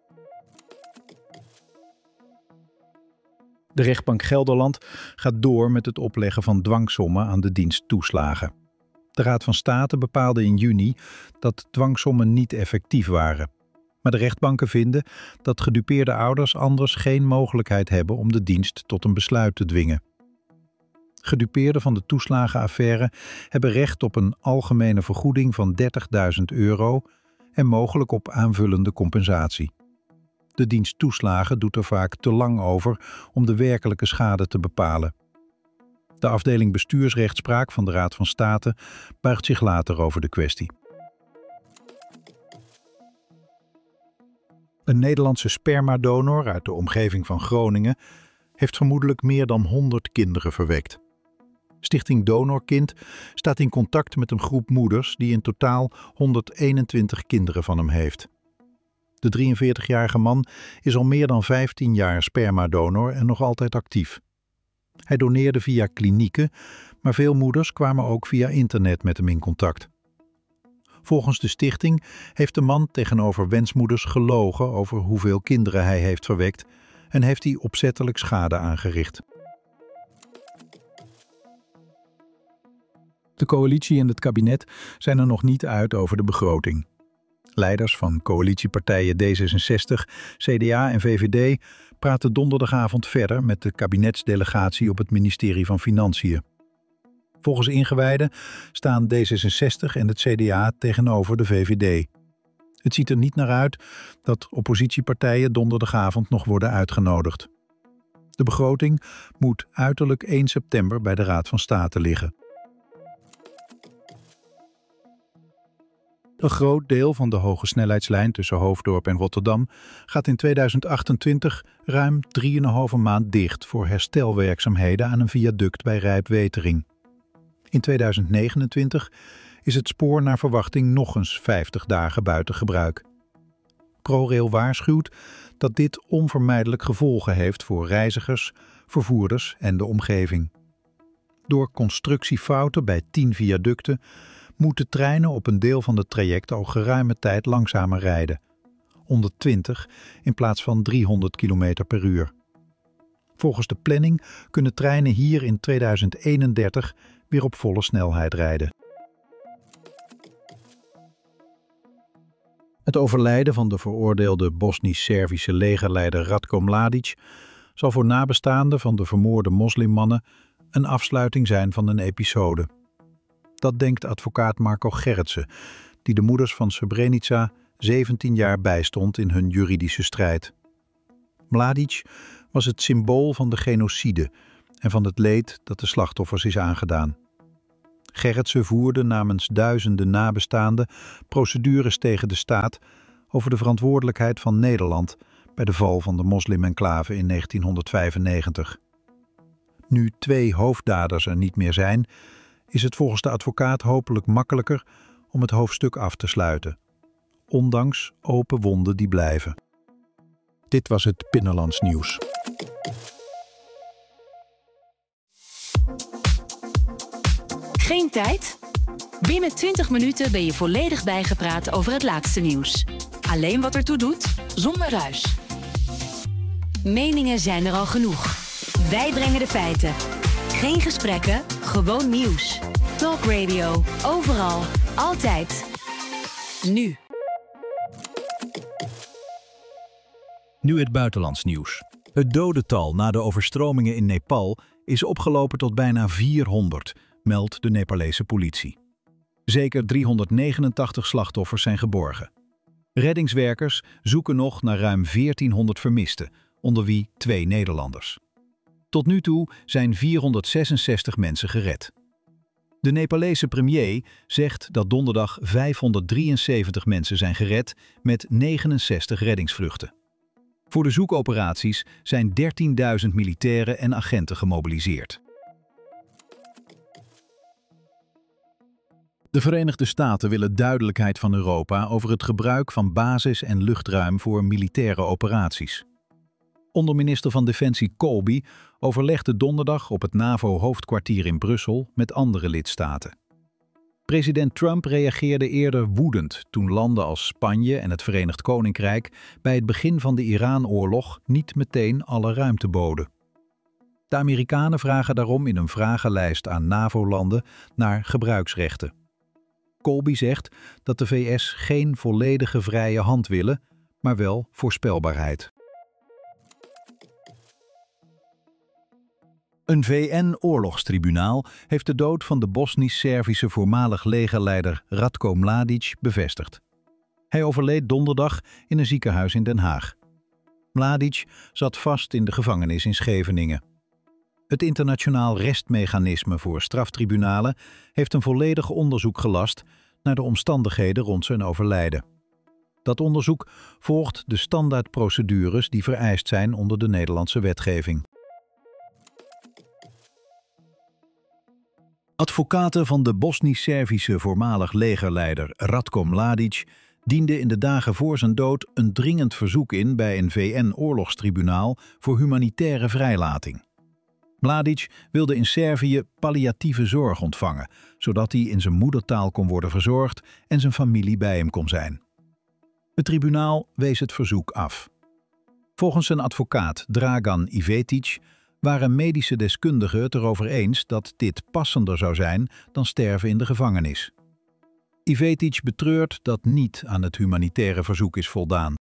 De rechtbank Gelderland gaat door met het opleggen van dwangsommen aan de dienst toeslagen. De Raad van State bepaalde in juni dat dwangsommen niet effectief waren. Maar de rechtbanken vinden dat gedupeerde ouders anders geen mogelijkheid hebben om de dienst tot een besluit te dwingen. Gedupeerden van de toeslagenaffaire hebben recht op een algemene vergoeding van €30.000 en mogelijk op aanvullende compensatie. De dienst toeslagen doet er vaak te lang over om de werkelijke schade te bepalen. De afdeling bestuursrechtspraak van de Raad van State buigt zich later over de kwestie. Een Nederlandse spermadonor uit de omgeving van Groningen heeft vermoedelijk meer dan 100 kinderen verwekt. Stichting Donorkind staat in contact met een groep moeders die in totaal 121 kinderen van hem heeft. De 43-jarige man is al meer dan 15 jaar spermadonor en nog altijd actief. Hij doneerde via klinieken, maar veel moeders kwamen ook via internet met hem in contact. Volgens de stichting heeft de man tegenover wensmoeders gelogen over hoeveel kinderen hij heeft verwekt en heeft hij opzettelijk schade aangericht. De coalitie en het kabinet zijn er nog niet uit over de begroting. Leiders van coalitiepartijen D66, CDA en VVD praten donderdagavond verder met de kabinetsdelegatie op het ministerie van Financiën. Volgens ingewijden staan D66 en het CDA tegenover de VVD. Het ziet er niet naar uit dat oppositiepartijen donderdagavond nog worden uitgenodigd. De begroting moet uiterlijk 1 september bij de Raad van State liggen. Een groot deel van de hogesnelheidslijn tussen Hoofddorp en Rotterdam gaat in 2028 ruim 3,5 maand dicht voor herstelwerkzaamheden aan een viaduct bij Rijpwetering. In 2029 is het spoor naar verwachting nog eens 50 dagen buiten gebruik. ProRail waarschuwt dat dit onvermijdelijk gevolgen heeft voor reizigers, vervoerders en de omgeving. Door constructiefouten bij 10 viaducten moeten treinen op een deel van het traject al geruime tijd langzamer rijden. 120 in plaats van 300 km per uur. Volgens de planning kunnen treinen hier in 2031 weer op volle snelheid rijden. Het overlijden van de veroordeelde Bosnisch-Servische legerleider Ratko Mladic zal voor nabestaanden van de vermoorde moslimmannen een afsluiting zijn van een episode. Dat denkt advocaat Marco Gerritsen, die de moeders van Srebrenica 17 jaar bijstond in hun juridische strijd. Mladic was het symbool van de genocide en van het leed dat de slachtoffers is aangedaan. Gerritsen voerde namens duizenden nabestaanden procedures tegen de staat over de verantwoordelijkheid van Nederland bij de val van de moslim-enclave in 1995. Nu 2 hoofddaders er niet meer zijn, is het volgens de advocaat hopelijk makkelijker om het hoofdstuk af te sluiten, ondanks open wonden die blijven. Dit was het Binnenlands Nieuws. Geen tijd? Binnen 20 minuten ben je volledig bijgepraat over het laatste nieuws. Alleen wat ertoe doet, zonder ruis. Meningen zijn er al genoeg. Wij brengen de feiten. Geen gesprekken, gewoon nieuws. Talk Radio, overal, altijd. Nu. Nu het buitenlands nieuws. Het dodental na de overstromingen in Nepal is opgelopen tot bijna 400, meldt de Nepalese politie. Zeker 389 slachtoffers zijn geborgen. Reddingswerkers zoeken nog naar ruim 1400 vermisten, onder wie 2 Nederlanders. Tot nu toe zijn 466 mensen gered. De Nepalese premier zegt dat donderdag 573 mensen zijn gered met 69 reddingsvluchten. Voor de zoekoperaties zijn 13.000 militairen en agenten gemobiliseerd. De Verenigde Staten willen duidelijkheid van Europa over het gebruik van basis- en luchtruim voor militaire operaties. Onderminister van Defensie Colby overlegde donderdag op het NAVO-hoofdkwartier in Brussel met andere lidstaten. President Trump reageerde eerder woedend toen landen als Spanje en het Verenigd Koninkrijk bij het begin van de Iran-oorlog niet meteen alle ruimte boden. De Amerikanen vragen daarom in een vragenlijst aan NAVO-landen naar gebruiksrechten. Colby zegt dat de VS geen volledige vrije hand willen, maar wel voorspelbaarheid. Een VN-oorlogstribunaal heeft de dood van de Bosnisch-Servische voormalig legerleider Ratko Mladic bevestigd. Hij overleed donderdag in een ziekenhuis in Den Haag. Mladic zat vast in de gevangenis in Scheveningen. Het internationaal restmechanisme voor straftribunalen heeft een volledig onderzoek gelast naar de omstandigheden rond zijn overlijden. Dat onderzoek volgt de standaardprocedures die vereist zijn onder de Nederlandse wetgeving. Advocaten van de Bosnisch-Servische voormalig legerleider Ratko Mladic dienden in de dagen voor zijn dood een dringend verzoek in bij een VN-oorlogstribunaal voor humanitaire vrijlating. Mladic wilde in Servië palliatieve zorg ontvangen, zodat hij in zijn moedertaal kon worden verzorgd en zijn familie bij hem kon zijn. Het tribunaal wees het verzoek af. Volgens zijn advocaat Dragan Ivetic waren medische deskundigen het erover eens dat dit passender zou zijn dan sterven in de gevangenis. Ivetic betreurt dat niet aan het humanitaire verzoek is voldaan.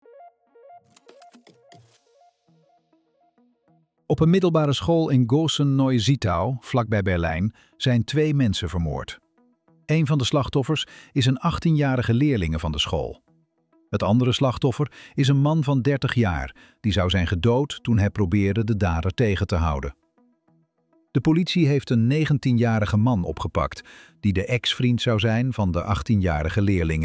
Op een middelbare school in Gosen-Neusiedlau, vlakbij Berlijn, zijn 2 mensen vermoord. Een van de slachtoffers is een 18-jarige leerlinge van de school. Het andere slachtoffer is een man van 30 jaar, die zou zijn gedood toen hij probeerde de dader tegen te houden. De politie heeft een 19-jarige man opgepakt, die de ex-vriend zou zijn van de 18-jarige leerlinge.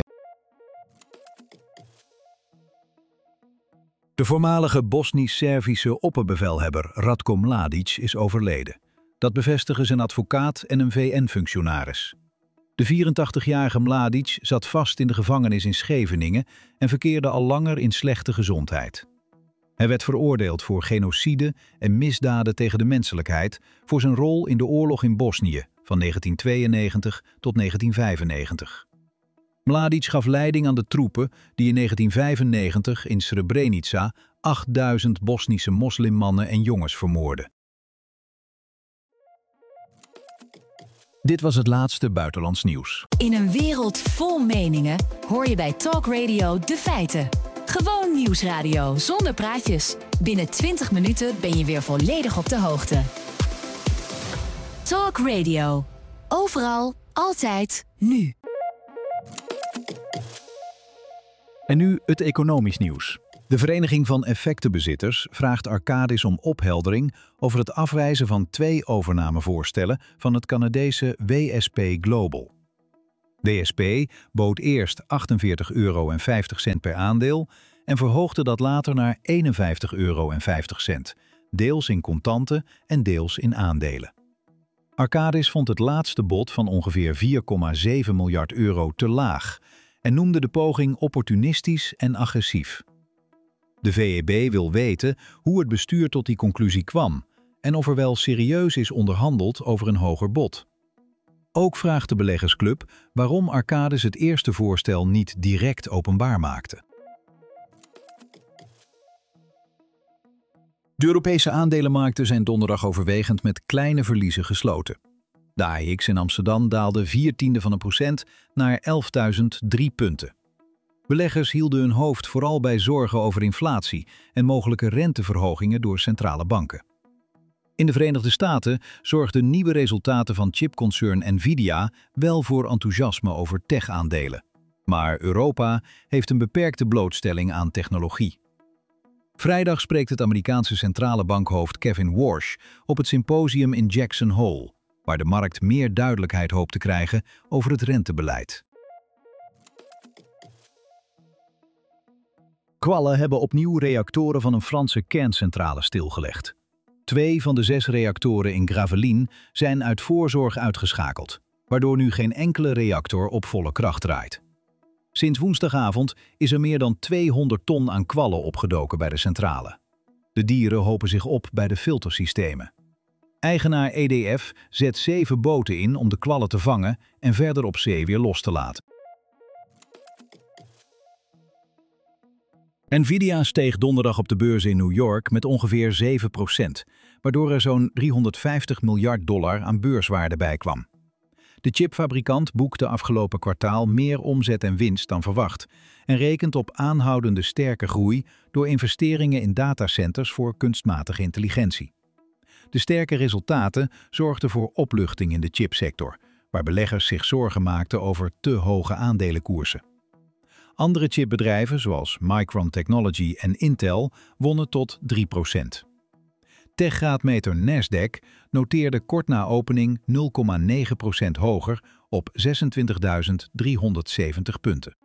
De voormalige Bosnisch-Servische opperbevelhebber Ratko Mladic is overleden. Dat bevestigen zijn advocaat en een VN-functionaris. De 84-jarige Mladic zat vast in de gevangenis in Scheveningen en verkeerde al langer in slechte gezondheid. Hij werd veroordeeld voor genocide en misdaden tegen de menselijkheid voor zijn rol in de oorlog in Bosnië van 1992 tot 1995. Mladic gaf leiding aan de troepen die in 1995 in Srebrenica 8000 Bosnische moslimmannen en jongens vermoordden. Dit was het laatste buitenlands nieuws. In een wereld vol meningen hoor je bij Talk Radio de feiten. Gewoon nieuwsradio zonder praatjes. Binnen 20 minuten ben je weer volledig op de hoogte. Talk Radio. Overal, altijd, nu. En nu het economisch nieuws. De Vereniging van Effectenbezitters vraagt Arcadis om opheldering over het afwijzen van 2 overnamevoorstellen van het Canadese WSP Global. WSP bood eerst €48,50 per aandeel en verhoogde dat later naar €51,50, deels in contanten en deels in aandelen. Arcadis vond het laatste bod van ongeveer €4,7 miljard te laag en noemde de poging opportunistisch en agressief. De VEB wil weten hoe het bestuur tot die conclusie kwam en of er wel serieus is onderhandeld over een hoger bod. Ook vraagt de beleggersclub waarom Arcadis het eerste voorstel niet direct openbaar maakte. De Europese aandelenmarkten zijn donderdag overwegend met kleine verliezen gesloten. De AEX in Amsterdam daalde 0,4% naar 11.003 punten. Beleggers hielden hun hoofd vooral bij zorgen over inflatie en mogelijke renteverhogingen door centrale banken. In de Verenigde Staten zorgden nieuwe resultaten van chipconcern Nvidia wel voor enthousiasme over tech-aandelen. Maar Europa heeft een beperkte blootstelling aan technologie. Vrijdag spreekt het Amerikaanse centrale bankhoofd Kevin Warsh op het symposium in Jackson Hole, waar de markt meer duidelijkheid hoopt te krijgen over het rentebeleid. Kwallen hebben opnieuw reactoren van een Franse kerncentrale stilgelegd. 2 van de 6 reactoren in Gravelines zijn uit voorzorg uitgeschakeld, waardoor nu geen enkele reactor op volle kracht draait. Sinds woensdagavond is er meer dan 200 ton aan kwallen opgedoken bij de centrale. De dieren hopen zich op bij de filtersystemen. Eigenaar EDF zet 7 boten in om de kwallen te vangen en verder op zee weer los te laten. Nvidia steeg donderdag op de beurs in New York met ongeveer 7%, waardoor er zo'n $350 miljard aan beurswaarde bij kwam. De chipfabrikant boekte afgelopen kwartaal meer omzet en winst dan verwacht en rekent op aanhoudende sterke groei door investeringen in datacenters voor kunstmatige intelligentie. De sterke resultaten zorgden voor opluchting in de chipsector, waar beleggers zich zorgen maakten over te hoge aandelenkoersen. Andere chipbedrijven zoals Micron Technology en Intel wonnen tot 3%. Techgraadmeter Nasdaq noteerde kort na opening 0,9% hoger op 26.370 punten.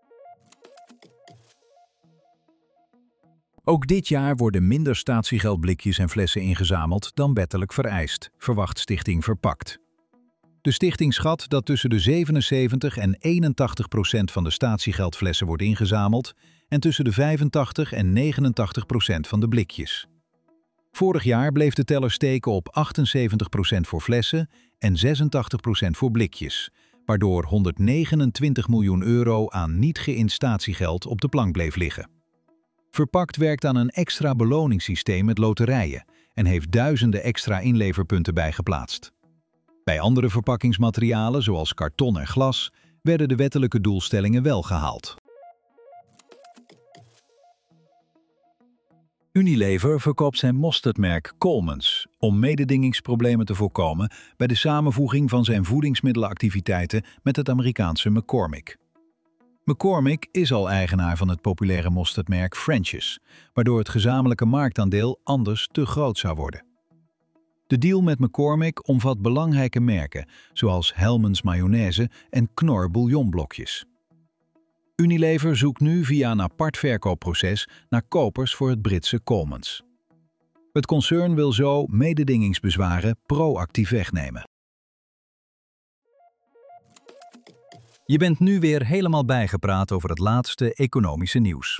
Ook dit jaar worden minder statiegeldblikjes en flessen ingezameld dan wettelijk vereist, verwacht Stichting Verpakt. De stichting schat dat tussen de 77 en 81% van de statiegeldflessen wordt ingezameld en tussen de 85 en 89% van de blikjes. Vorig jaar bleef de teller steken op 78% voor flessen en 86% voor blikjes, waardoor €129 miljoen aan niet geïnd statiegeld op de plank bleef liggen. Verpakt werkt aan een extra beloningssysteem met loterijen en heeft duizenden extra inleverpunten bijgeplaatst. Bij andere verpakkingsmaterialen, zoals karton en glas, werden de wettelijke doelstellingen wel gehaald. Unilever verkoopt zijn mosterdmerk Coleman's om mededingingsproblemen te voorkomen bij de samenvoeging van zijn voedingsmiddelenactiviteiten met het Amerikaanse McCormick. McCormick is al eigenaar van het populaire mosterdmerk French's, waardoor het gezamenlijke marktaandeel anders te groot zou worden. De deal met McCormick omvat belangrijke merken zoals Hellmann's mayonaise en Knorr bouillonblokjes. Unilever zoekt nu via een apart verkoopproces naar kopers voor het Britse Coleman's. Het concern wil zo mededingingsbezwaren proactief wegnemen. Je bent nu weer helemaal bijgepraat over het laatste economische nieuws.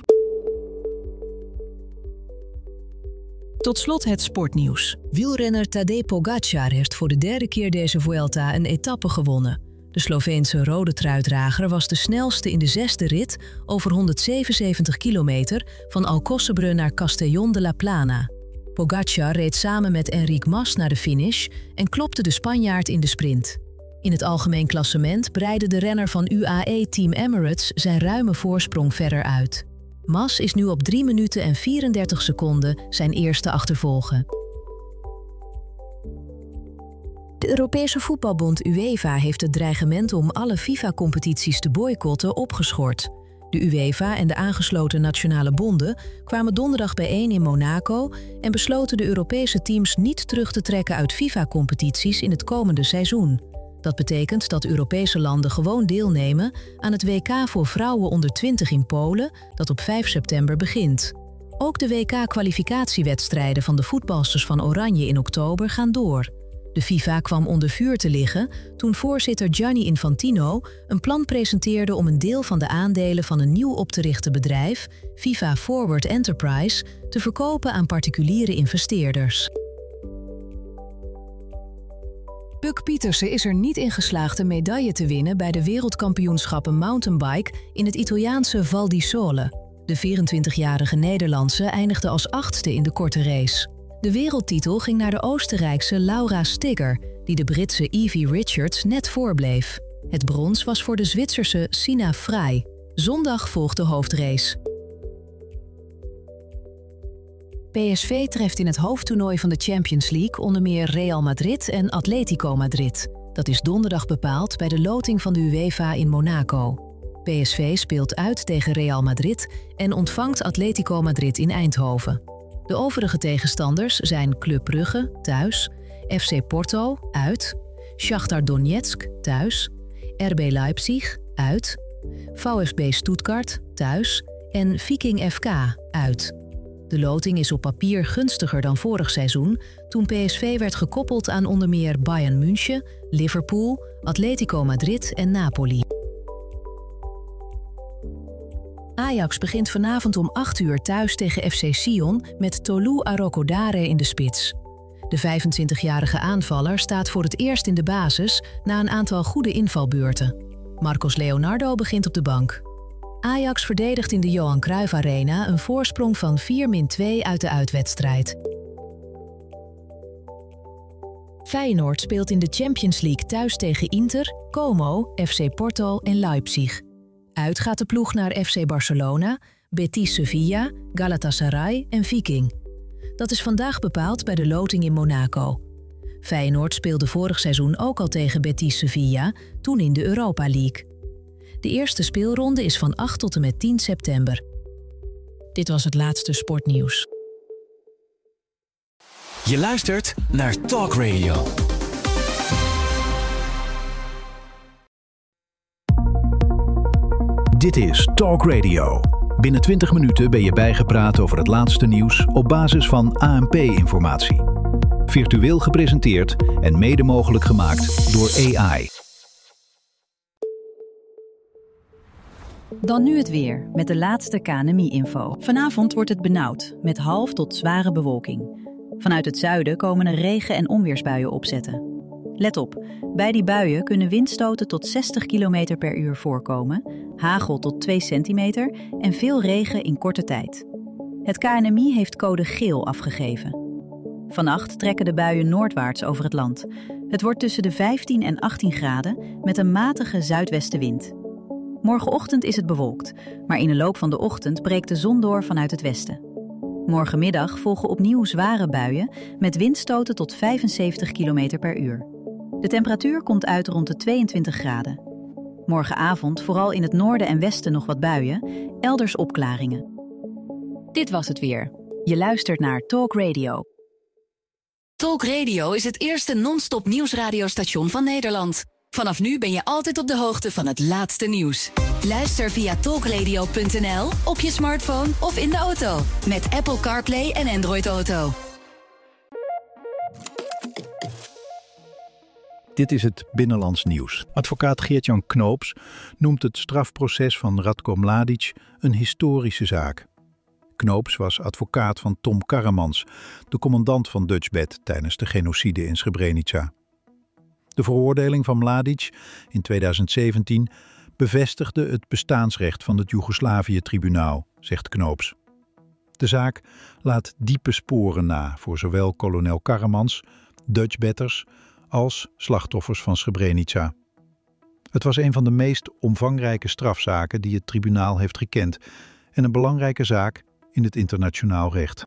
Tot slot het sportnieuws. Wielrenner Tadej Pogačar heeft voor de 3e keer deze Vuelta een etappe gewonnen. De Sloveense rode truidrager was de snelste in de 6e rit over 177 kilometer van Alcocebrun naar Castellón de la Plana. Pogačar reed samen met Enric Mas naar de finish en klopte de Spanjaard in de sprint. In het algemeen klassement breidde de renner van UAE Team Emirates zijn ruime voorsprong verder uit. Mas is nu op 3 minuten en 34 seconden zijn eerste achtervolgen. De Europese voetbalbond UEFA heeft het dreigement om alle FIFA-competities te boycotten opgeschort. De UEFA en de aangesloten nationale bonden kwamen donderdag bijeen in Monaco en besloten de Europese teams niet terug te trekken uit FIFA-competities in het komende seizoen. Dat betekent dat Europese landen gewoon deelnemen aan het WK voor vrouwen onder 20 in Polen, dat op 5 september begint. Ook de WK-kwalificatiewedstrijden van de voetbalsters van Oranje in oktober gaan door. De FIFA kwam onder vuur te liggen toen voorzitter Gianni Infantino een plan presenteerde om een deel van de aandelen van een nieuw op te richten bedrijf, FIFA Forward Enterprise, te verkopen aan particuliere investeerders. Buck Pieterse is er niet in geslaagd een medaille te winnen bij de wereldkampioenschappen mountainbike in het Italiaanse Val di Sole. De 24-jarige Nederlandse eindigde als 8e in de korte race. De wereldtitel ging naar de Oostenrijkse Laura Stigger, die de Britse Evie Richards net voorbleef. Het brons was voor de Zwitserse Sina Frey. Zondag volgt de hoofdrace. PSV treft in het hoofdtoernooi van de Champions League onder meer Real Madrid en Atletico Madrid. Dat is donderdag bepaald bij de loting van de UEFA in Monaco. PSV speelt uit tegen Real Madrid en ontvangt Atletico Madrid in Eindhoven. De overige tegenstanders zijn Club Brugge, thuis, FC Porto, uit, Shakhtar Donetsk, thuis, RB Leipzig, uit, VfB Stuttgart, thuis en Viking FK, uit. De loting is op papier gunstiger dan vorig seizoen, toen PSV werd gekoppeld aan onder meer Bayern München, Liverpool, Atletico Madrid en Napoli. Ajax begint vanavond om 8 uur thuis tegen FC Sion met Tolu Arokodare in de spits. De 25-jarige aanvaller staat voor het eerst in de basis na een aantal goede invalbeurten. Marcos Leonardo begint op de bank. Ajax verdedigt in de Johan Cruijff Arena een voorsprong van 4-2 uit de uitwedstrijd. Feyenoord speelt in de Champions League thuis tegen Inter, Como, FC Porto en Leipzig. Uit gaat de ploeg naar FC Barcelona, Betis Sevilla, Galatasaray en Viking. Dat is vandaag bepaald bij de loting in Monaco. Feyenoord speelde vorig seizoen ook al tegen Betis Sevilla, toen in de Europa League. De eerste speelronde is van 8 tot en met 10 september. Dit was het laatste sportnieuws. Je luistert naar Talk Radio. Dit is Talk Radio. Binnen 20 minuten ben je bijgepraat over het laatste nieuws op basis van ANP-informatie. Virtueel gepresenteerd en mede mogelijk gemaakt door AI. Dan nu het weer, met de laatste KNMI-info. Vanavond wordt het benauwd, met half tot zware bewolking. Vanuit het zuiden komen er regen- en onweersbuien opzetten. Let op, bij die buien kunnen windstoten tot 60 km per uur voorkomen, hagel tot 2 centimeter en veel regen in korte tijd. Het KNMI heeft code geel afgegeven. Vannacht trekken de buien noordwaarts over het land. Het wordt tussen de 15 en 18 graden met een matige zuidwestenwind. Morgenochtend is het bewolkt, maar in de loop van de ochtend breekt de zon door vanuit het westen. Morgenmiddag volgen opnieuw zware buien met windstoten tot 75 km per uur. De temperatuur komt uit rond de 22 graden. Morgenavond vooral in het noorden en westen nog wat buien, elders opklaringen. Dit was het weer. Je luistert naar Talk Radio. Talk Radio is het eerste non-stop nieuwsradiostation van Nederland. Vanaf nu ben je altijd op de hoogte van het laatste nieuws. Luister via talkradio.nl, op je smartphone of in de auto. Met Apple CarPlay en Android Auto. Dit is het Binnenlands Nieuws. Advocaat Geert-Jan Knoops noemt het strafproces van Ratko Mladic een historische zaak. Knoops was advocaat van Tom Karamans, de commandant van Dutchbed tijdens de genocide in Srebrenica. De veroordeling van Mladic in 2017 bevestigde het bestaansrecht van het Joegoslavië-tribunaal, zegt Knoops. De zaak laat diepe sporen na voor zowel kolonel Karamans, Dutchbedders als slachtoffers van Srebrenica. Het was een van de meest omvangrijke strafzaken die het tribunaal heeft gekend en een belangrijke zaak in het internationaal recht.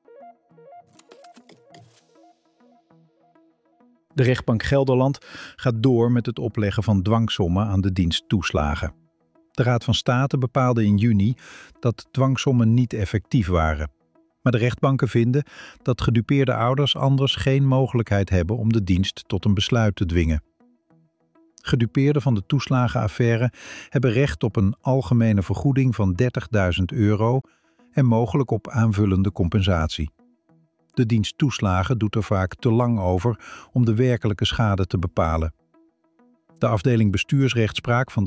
De rechtbank Gelderland gaat door met het opleggen van dwangsommen aan de dienst toeslagen. De Raad van State bepaalde in juni dat dwangsommen niet effectief waren. Maar de rechtbanken vinden dat gedupeerde ouders anders geen mogelijkheid hebben om de dienst tot een besluit te dwingen. Gedupeerden van de toeslagenaffaire hebben recht op een algemene vergoeding van €30.000 en mogelijk op aanvullende compensatie. De dienst toeslagen doet er vaak te lang over om de werkelijke schade te bepalen. De afdeling bestuursrechtspraak van de